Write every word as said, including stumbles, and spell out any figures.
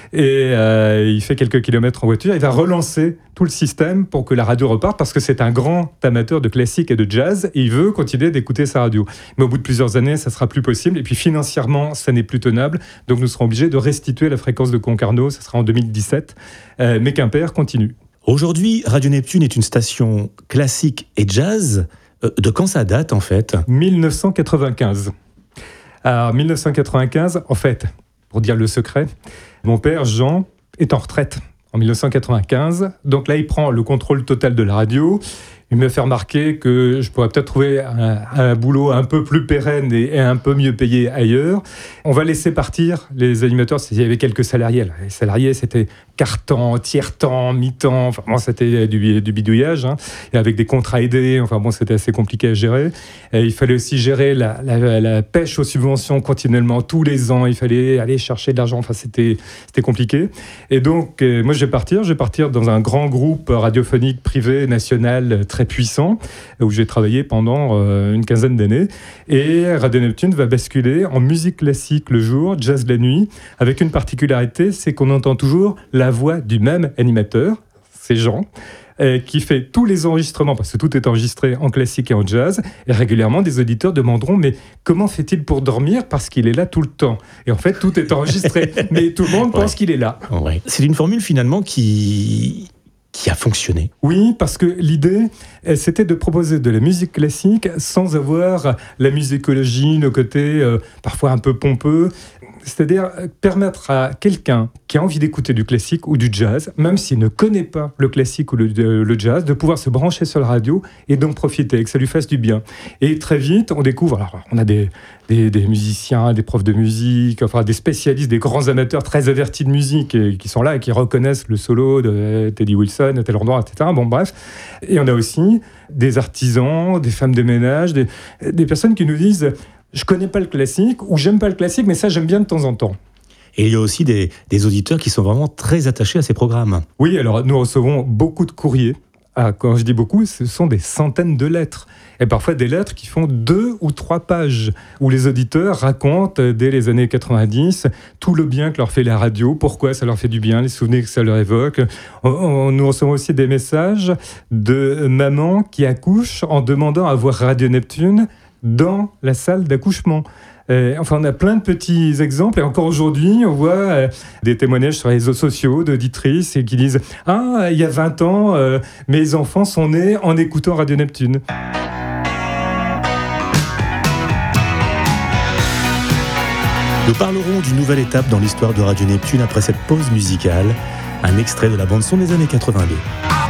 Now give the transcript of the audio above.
et euh, il fait quelques kilomètres en voiture. Il va relancer tout le système pour que la radio reparte parce que c'est un grand amateur de classique et de jazz et il veut continuer d'écouter sa radio. Mais au bout de plusieurs années, ça sera plus possible et puis financièrement, ça n'est plus tenable. Donc nous serons obligés de restituer la fréquence de Concarneau, ça sera en deux mille dix-sept. Euh, mais Quimper continue. Aujourd'hui, Radio Neptune est une station classique et jazz. Euh, de quand ça date en fait ? dix-neuf cent quatre-vingt-quinze. Alors dix-neuf cent quatre-vingt-quinze, en fait, pour dire le secret, mon père Jean est en retraite en dix-neuf cent quatre-vingt-quinze. Donc là, il prend le contrôle total de la radio. Il me fait remarquer que je pourrais peut-être trouver un, un boulot un peu plus pérenne et, et un peu mieux payé ailleurs. On va laisser partir les animateurs. Il y avait quelques salariés. Là. Les salariés, c'était quart-temps, tiers-temps, mi-temps. Enfin, bon, c'était du, du bidouillage. Hein. Et avec des contrats aidés. Enfin, bon, c'était assez compliqué à gérer. Et il fallait aussi gérer la, la, la pêche aux subventions continuellement, tous les ans. Il fallait aller chercher de l'argent. Enfin, c'était, c'était compliqué. Et donc, euh, moi, je vais partir. Je vais partir dans un grand groupe radiophonique privé, national, très puissant, où j'ai travaillé pendant euh, une quinzaine d'années. Et Radio Neptune va basculer en musique classique le jour, jazz la nuit, avec une particularité, c'est qu'on entend toujours la voix du même animateur, c'est Jean, euh, qui fait tous les enregistrements, parce que tout est enregistré en classique et en jazz, et régulièrement des auditeurs demanderont, mais comment fait-il pour dormir ? Parce qu'il est là tout le temps. Et en fait, tout est enregistré, mais tout le monde pense ouais. qu'il est là. Ouais. C'est une formule finalement qui... qui a fonctionné. Oui, parce que l'idée, c'était de proposer de la musique classique sans avoir la musicologie, le côté euh, parfois un peu pompeux. C'est-à-dire permettre à quelqu'un qui a envie d'écouter du classique ou du jazz, même s'il ne connaît pas le classique ou le, le jazz, de pouvoir se brancher sur la radio et d'en profiter, que ça lui fasse du bien. Et très vite, on découvre, alors on a des, des, des musiciens, des profs de musique, enfin des spécialistes, des grands amateurs très avertis de musique et qui sont là et qui reconnaissent le solo de Teddy Wilson à tel endroit, et cetera. Bon, bref. Et on a aussi des artisans, des femmes de ménage, des, des personnes qui nous disent « je connais pas le classique » ou « j'aime pas le classique, mais ça, j'aime bien de temps en temps ». Et il y a aussi des, des auditeurs qui sont vraiment très attachés à ces programmes. Oui, alors nous recevons beaucoup de courriers. Ah, quand je dis beaucoup, ce sont des centaines de lettres. Et parfois des lettres qui font deux ou trois pages, où les auditeurs racontent, dès les années quatre-vingt-dix, tout le bien que leur fait la radio, pourquoi ça leur fait du bien, les souvenirs que ça leur évoque. On, on, nous recevons aussi des messages de mamans qui accouchent en demandant à voir Radio Neptune dans la salle d'accouchement. Euh, enfin, on a plein de petits exemples. Et encore aujourd'hui, on voit euh, des témoignages sur les réseaux sociaux d'auditrices et qui disent « Ah, il y a vingt ans, euh, mes enfants sont nés en écoutant Radio Neptune. » Nous parlerons d'une nouvelle étape dans l'histoire de Radio Neptune après cette pause musicale. Un extrait de la bande-son des années quatre-vingt-deux.